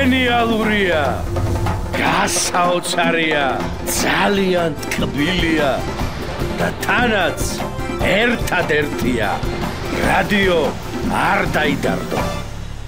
გენიალურია, გასაოცარია, ძალიან ტკბილია და თანაც ერთადერთია. რადიო არ დაიდარდო.